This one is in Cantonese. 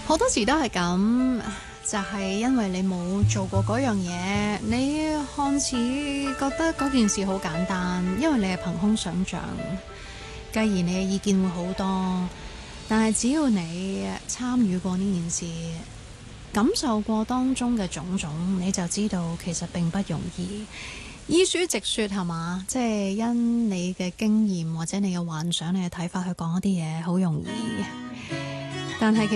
好多時都係咁，就係因為你冇做過嗰樣嘢，你看似覺得嗰件事好簡單，因為你係憑空想像，繼而你嘅意見會好多。但係只要你參與過呢件事，感受過當中嘅種種，你就知道其實並不容易。依書直說係嘛，即係因你嘅經驗或者你嘅幻想、你嘅睇法去講一啲嘢，好容易。但係其實